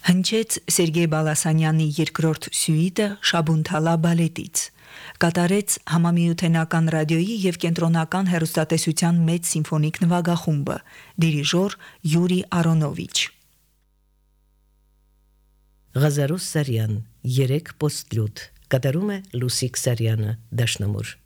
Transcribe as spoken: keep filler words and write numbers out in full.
Հնչեց Սերգեյ Բալասանյանի երկրորդ սյուիտը Շաբունթալա բալետից, կատարեց Համամիութենական ռադիոյի և կենտրոնական հեռուստատեսության մեծ սիմֆոնիկ նվագախումբը, դիրիժոր Յուրի Արոնովիչ։ Ղազարոս Սարյան, երեք պոստլյուտ, կատարում է Լուսիկ Սարյանը, դաշնամուր։